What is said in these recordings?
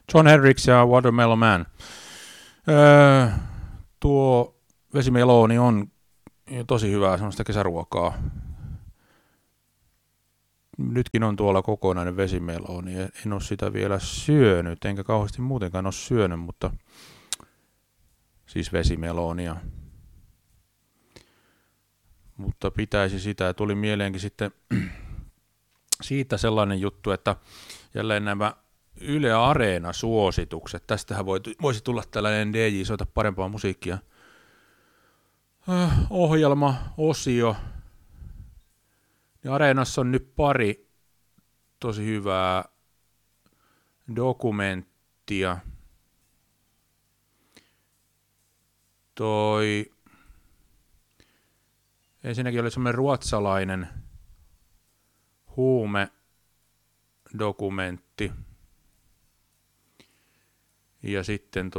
John Hendricks ja Watermelon Man. Tuo vesimeloni on tosi hyvää semmoista kesäruokaa. Nytkin on tuolla kokonainen vesimeloni. En ole sitä vielä syönyt, enkä kauheasti muutenkaan ole syönyt, mutta siis vesimelonia. Mutta pitäisi sitä. Tuli mieleenkin sitten siitä sellainen juttu, että jälleen nämä Yle Areena-suositukset. Tästähän voisi tulla tällainen DJ soita parempaa musiikkia. Ohjelma, osio. Ja Areenassa on nyt pari tosi hyvää dokumenttia. Ensinnäkin oli semmoinen ruotsalainen huume-dokumentti. Ja sitten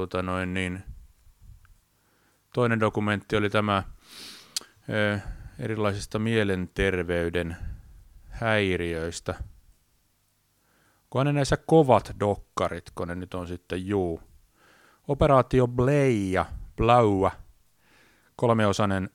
toinen dokumentti oli tämä erilaisista mielenterveyden häiriöistä. Kun ne näissä kovat dokkarit, kun ne nyt on sitten Operaatio Blaua, 3-osainen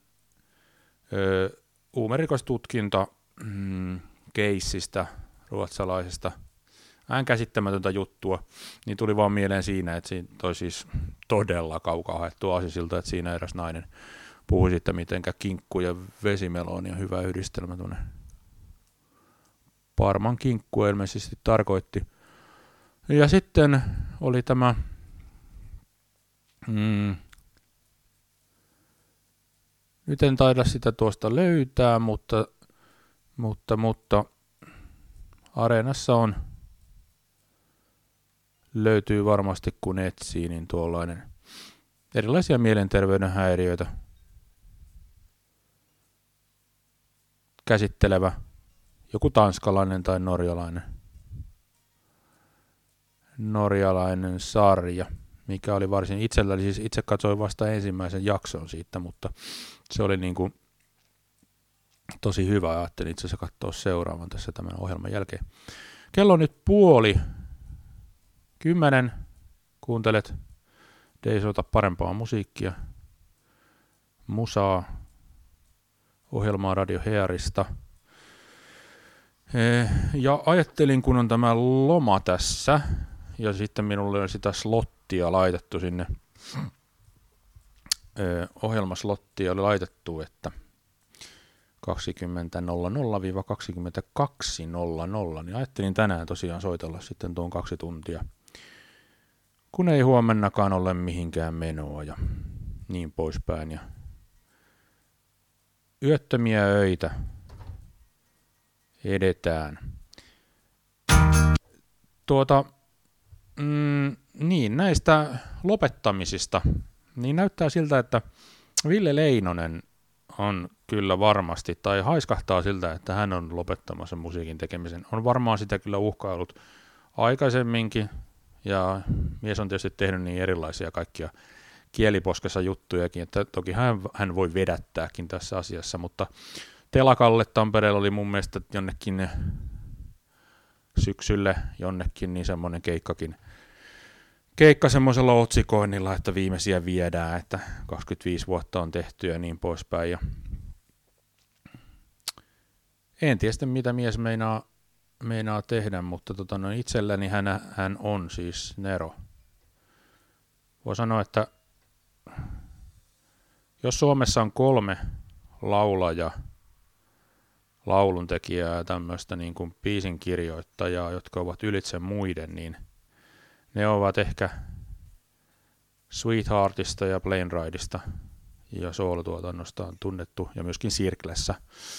huumerikostutkinta keissistä ruotsalaisesta. Käsittämätöntä juttua, niin tuli vaan mieleen siinä, että siinä toi siis todella kaukaa haettu asia siltä, että siinä eräs nainen puhui sitten, mitenkä kinkku ja vesimeloni on hyvä yhdistelmä tuonne. Parman kinkku ilmeisesti tarkoitti. Ja sitten oli tämä nyt en taida sitä tuosta löytää, mutta Areenassa löytyy varmasti kun etsii, niin tuollainen erilaisia mielenterveyden häiriöitä käsittelevä joku tanskalainen tai norjalainen sarja, mikä oli varsin itselläni, siis itse katsoin vasta ensimmäisen jakson siitä, mutta se oli niin kuin tosi hyvä. Ajattelin itse asiassa katsoa seuraavan tässä tämän ohjelman jälkeen. Kello on nyt 9:30. Kuuntelet Deisota parempaa musiikkia, musaa, ohjelmaa Radio Hearista. Ja ajattelin, kun on tämä loma tässä, ja sitten minulle on sitä slottia laitettu sinne, ohjelmaslottia oli laitettu, että 20.00-22.00, niin ajattelin tänään tosiaan soitella sitten tuon 2 tuntia, kun ei huomennakaan ole mihinkään menoa ja niin poispäin. Ja yöttömiä öitä edetään. Niin näistä lopettamisista, niin näyttää siltä, että Ville Leinonen on kyllä varmasti, tai haiskahtaa siltä, että hän on lopettamassa musiikin tekemisen. On varmaan sitä kyllä uhkaillut aikaisemminkin, ja mies on tietysti tehnyt niin erilaisia kaikkia kieliposkessa juttujakin, että toki hän voi vedättääkin tässä asiassa, mutta telakalle Tampereella oli mun mielestä jonnekin syksylle jonnekin niin semmoinen keikka semmoisella otsikoinnilla, että viimeisiä viedään, että 25 vuotta on tehty ja niin poispäin. Ja en tiedä sitten, mitä mies meinaa tehdä, mutta itselläni hän on siis Nero. Voi sanoa, että jos Suomessa on 3 laulajaa, lauluntekijää ja tämmöistä niin kuin biisin kirjoittajaa, jotka ovat ylitse muiden, niin ne ovat ehkä Sweetheartista ja Plane Rideista ja soolotuotannosta on tunnettu, ja myöskin Sirklessä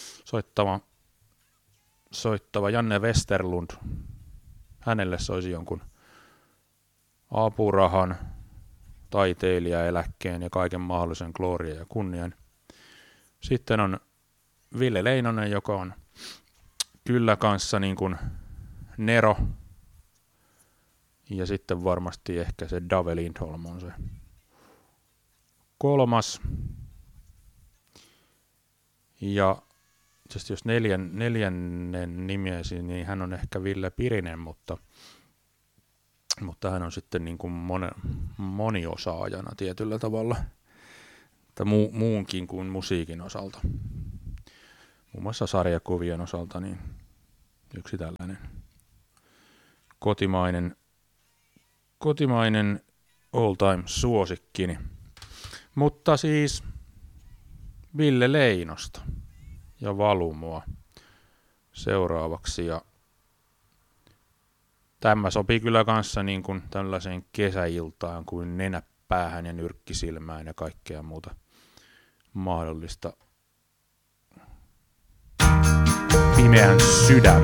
soittava Janne Westerlund. Hänelle soisi jonkun apurahan, taiteilijaeläkkeen ja kaiken mahdollisen gloria ja kunnian. Sitten on Ville Leinonen, joka on kyllä kanssa niin kuin Nero. Ja sitten varmasti ehkä se Dave Lindholm on se 3. Ja jos neljännen nimiesi, niin hän on ehkä Ville Pirinen, mutta mutta hän on sitten niin kuin moniosaajana tietyllä tavalla, tai muunkin kuin musiikin osalta. Muun muassa sarjakuvien osalta niin yksi tällainen kotimainen all-time suosikkini. Mutta siis Ville Leinosta ja Valumoa seuraavaksi. Ja tämä sopii kyllä kanssa niin kuin tällaiseen kesäiltaan kuin nenä päähän ja nyrkki silmään ja kaikkea muuta mahdollista. Pimeän sydämen.